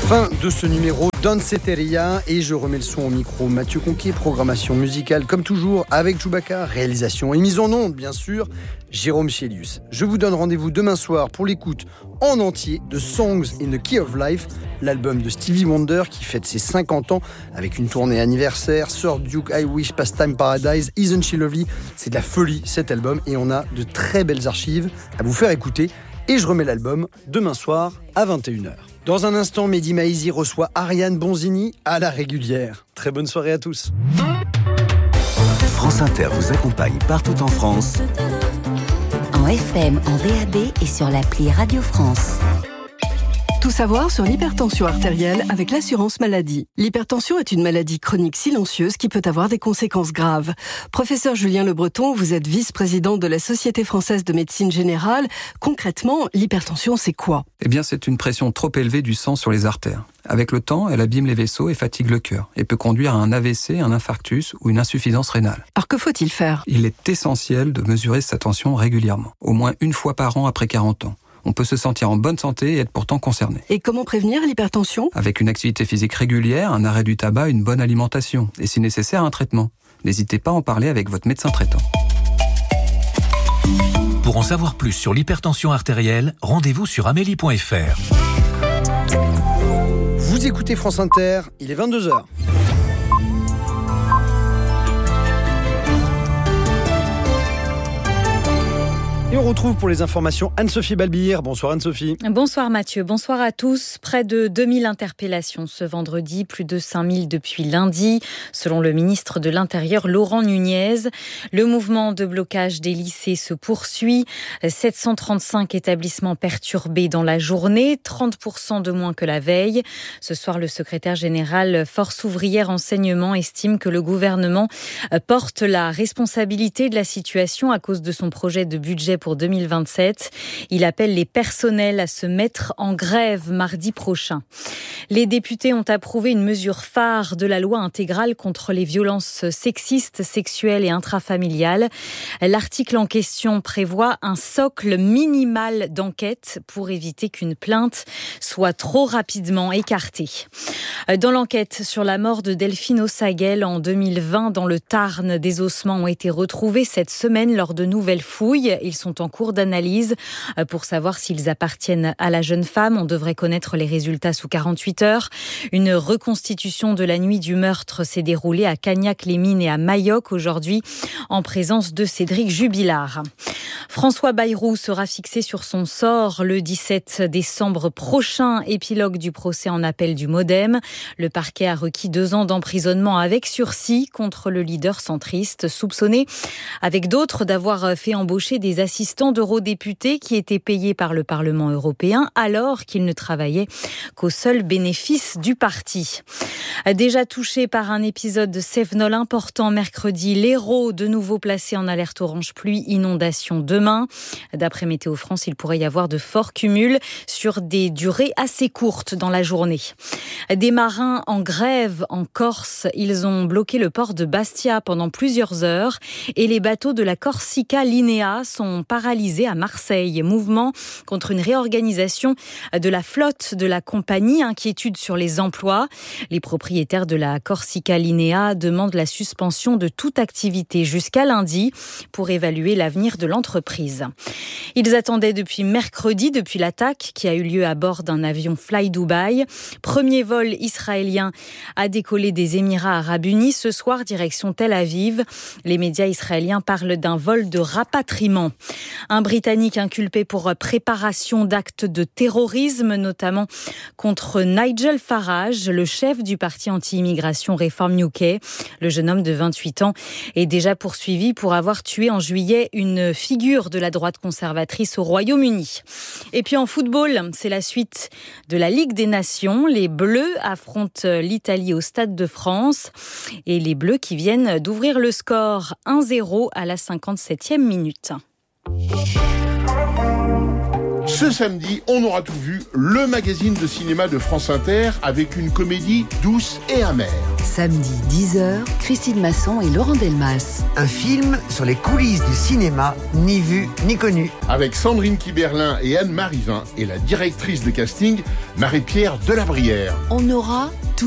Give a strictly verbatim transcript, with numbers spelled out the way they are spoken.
Fin de ce numéro Danceteria et je remets le son au micro. Mathieu Conquet, programmation musicale comme toujours avec Chewbacca, réalisation et mise en onde bien sûr, Jérôme Chélius. Je vous donne rendez-vous demain soir pour l'écoute en entier de Songs in the Key of Life, l'album de Stevie Wonder qui fête ses cinquante ans avec une tournée anniversaire, Sir Duke, I Wish, Pastime Paradise, Isn't She Lovely. C'est de la folie cet album et on a de très belles archives à vous faire écouter. Et je remets l'album demain soir à vingt et une heures. Dans un instant, Mehdi Maizi reçoit Ariane Bonzini à la régulière. Très bonne soirée à tous. France Inter vous accompagne partout en France. En F M, en D A B et sur l'appli Radio France. Tout savoir sur l'hypertension artérielle avec l'assurance maladie. L'hypertension est une maladie chronique silencieuse qui peut avoir des conséquences graves. Professeur Julien Le Breton, vous êtes vice-président de la Société française de médecine générale. Concrètement, l'hypertension, c'est quoi ? Eh bien, c'est une pression trop élevée du sang sur les artères. Avec le temps, elle abîme les vaisseaux et fatigue le cœur et peut conduire à un A V C, un infarctus ou une insuffisance rénale. Alors que faut-il faire ? Il est essentiel de mesurer sa tension régulièrement, au moins une fois par an après quarante ans. On peut se sentir en bonne santé et être pourtant concerné. Et comment prévenir l'hypertension ? Avec une activité physique régulière, un arrêt du tabac, une bonne alimentation et si nécessaire un traitement. N'hésitez pas à en parler avec votre médecin traitant. Pour en savoir plus sur l'hypertension artérielle, rendez-vous sur amélie point f r. Vous écoutez France Inter, il est vingt-deux heures. Et on retrouve pour les informations Anne-Sophie Balbir. Bonsoir Anne-Sophie. Bonsoir Mathieu, bonsoir à tous. Près de deux mille interpellations ce vendredi, plus de cinq mille depuis lundi, selon le ministre de l'Intérieur Laurent Nunez. Le mouvement de blocage des lycées se poursuit. sept cent trente-cinq établissements perturbés dans la journée, trente pour cent de moins que la veille. Ce soir, le secrétaire général Force ouvrière enseignement estime que le gouvernement porte la responsabilité de la situation à cause de son projet de budget pour deux mille vingt-sept. Il appelle les personnels à se mettre en grève mardi prochain. Les députés ont approuvé une mesure phare de la loi intégrale contre les violences sexistes, sexuelles et intrafamiliales. L'article en question prévoit un socle minimal d'enquête pour éviter qu'une plainte soit trop rapidement écartée. Dans l'enquête sur la mort de Delphine Ossagel en deux mille vingt dans le Tarn, des ossements ont été retrouvés cette semaine lors de nouvelles fouilles. Ils sont en cours d'analyse pour savoir s'ils appartiennent à la jeune femme. On devrait connaître les résultats sous quarante-huit heures. Une reconstitution de la nuit du meurtre s'est déroulée à Cagnac-les-Mines et à Mayoc aujourd'hui en présence de Cédric Jubilard. François Bayrou sera fixé sur son sort le dix-sept décembre prochain, épilogue du procès en appel du Modem. Le parquet a requis deux ans d'emprisonnement avec sursis contre le leader centriste, soupçonné avec d'autres d'avoir fait embaucher des assistants d'eurodéputés qui étaient payés par le Parlement européen alors qu'ils ne travaillaient qu'au seul bénéfice du parti. Déjà touché par un épisode de Cévenol important mercredi, l'Hérault de nouveau placé en alerte orange pluie inondation demain. D'après Météo France, il pourrait y avoir de forts cumuls sur des durées assez courtes dans la journée. Des marins en grève en Corse, ils ont bloqué le port de Bastia pendant plusieurs heures et les bateaux de la Corsica Linea sont paralysés à Marseille. Mouvement contre une réorganisation de la flotte de la compagnie, inquiétude sur les emplois. Les propriétaires de la Corsica Linea demandent la suspension de toute activité jusqu'à lundi pour évaluer l'avenir de l'entreprise. Ils attendaient depuis mercredi, depuis l'attaque qui a eu lieu à bord d'un avion Fly Dubai. Premier vol israélien a décollé des Émirats arabes unis. Ce soir, direction Tel Aviv. Les médias israéliens parlent d'un vol de rapatriement. Un Britannique inculpé pour préparation d'actes de terrorisme, notamment contre Nigel Farage, le chef du parti anti-immigration Reform U K. Le jeune homme de vingt-huit ans est déjà poursuivi pour avoir tué en juillet une figure de la droite conservatrice au Royaume-Uni. Et puis en football, c'est la suite de la Ligue des Nations. Les Bleus affrontent l'Italie au Stade de France et les Bleus qui viennent d'ouvrir le score un zéro à la cinquante-septième minute. Ce samedi, on aura tout vu, le magazine de cinéma de France Inter avec une comédie douce et amère. Samedi dix heures, Christine Masson et Laurent Delmas. Un film sur les coulisses du cinéma, ni vu ni connu. Avec Sandrine Kiberlin et Anne Marivin et la directrice de casting, Marie-Pierre Delabrière. On aura tout